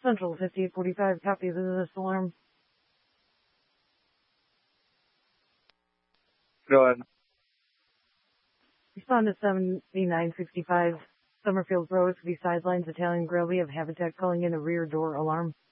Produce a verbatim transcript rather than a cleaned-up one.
Central fifty-eight forty-five, copy. This is this alarm. Go ahead. Respond to seventy-nine sixty-five, Summerfield Road, the sidelines, Italian Grill. We have Habitat calling in a rear door alarm.